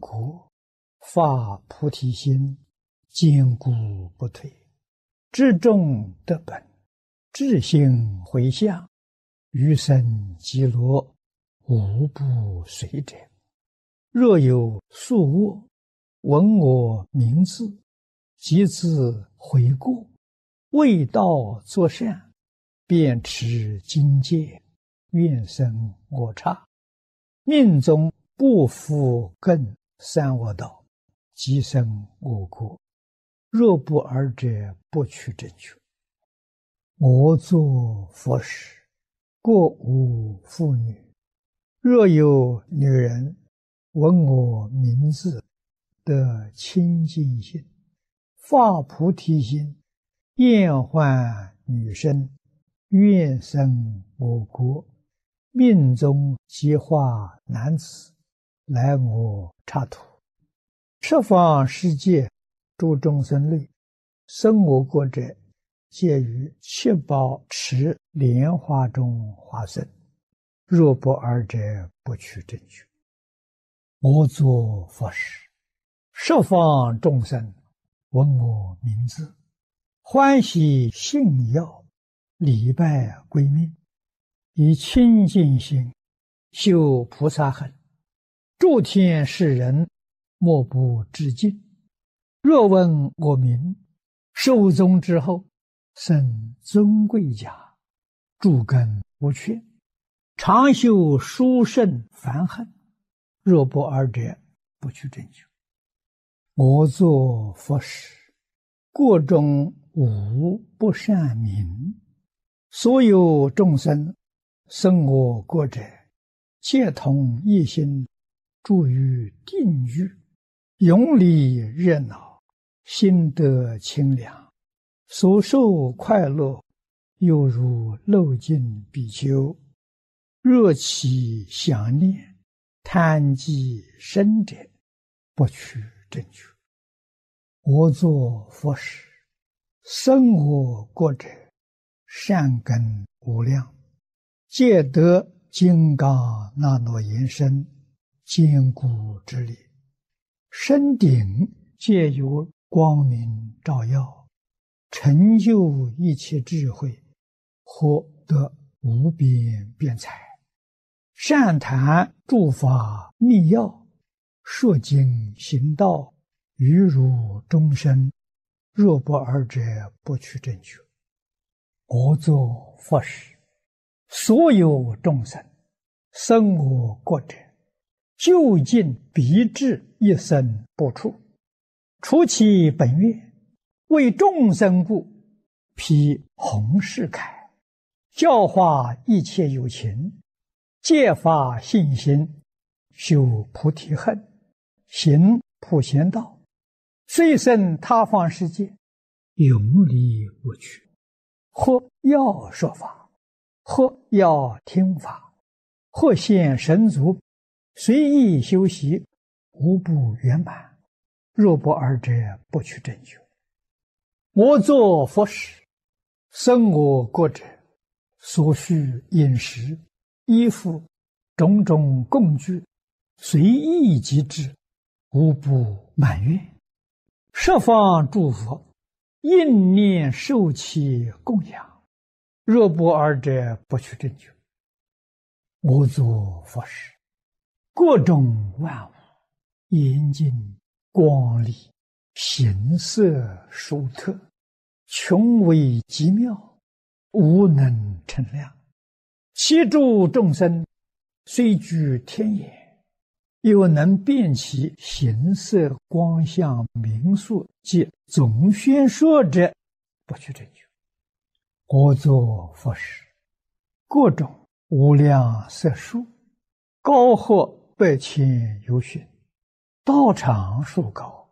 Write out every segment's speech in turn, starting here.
国，发菩提心，坚固不退，知众得本，智行回向，余生极乐，无不随者。若有宿卧，闻我名字，即自悔过，为道作善，便持经戒，愿生我刹，命中不复更三恶道，即生我国。若不尔者，不取正觉。我作佛时，过无妇女。若有女人闻我名字，得清净心，发菩提心，厌患女身，愿生我国，命中即化男子，来我刹土。十方世界诸众生类，生我国者，皆于七宝池莲花中化身。若不尔者，不取正觉。我作佛时，十方众生闻我名字，欢喜信要，礼拜归命，以清净心修菩萨行，诸天世人莫不致敬。若闻我名，寿终之后，生尊贵家，诸根无缺，常修殊胜梵行。若不尔者，不取正觉。我作佛时，国中无不善民，所有众生生我国者，皆同一心，住于定狱，永离热闹，心得清凉，所受快乐，犹如漏尽比丘。若其想念，贪积深者，不取正觉。我作佛时，生我国者，善根无量，皆得金刚那罗延伸，坚固之力，身顶皆有光明照耀，成就一切智慧，获得无边辩才，善谈诸法密要，说经行道，于如众生。若不尔者，不取正觉。我作佛时，所有众生生我国者，究竟必至一生不出，除其本愿，为众生故，披弘誓铠，教化一切有情，戒发信心，修菩提恨，行普贤道，虽生他方世界，永离无趣。或要说法，或要听法，或现神足，随意修习，无不圆满。若不尔者，不取正觉。我作佛时，生我国者，所需饮食、衣服、种种供具，随意即至，无不满愿。十方诸佛应念受其供养。若不尔者，不取正觉。我作佛时，各种万物严净光丽，形色殊特，穷微极妙，无能称量。其诸众生虽居天眼，又能辨其形色光相名数及总宣说者，不取正觉。我作佛时，各种无量色数，高或百千由旬，道场数高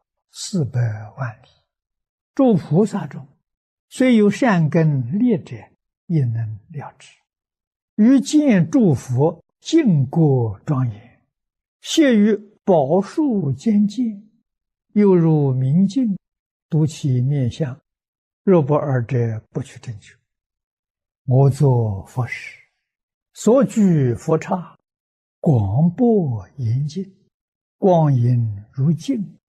400万里。诸菩萨中，虽有善根劣者，也能了知。于见诸佛净国庄严，谢于宝树间见，犹如明镜，睹其面相。若不尔者，不取正觉。我作佛时，所居佛刹，广博严净， 光阴如镜，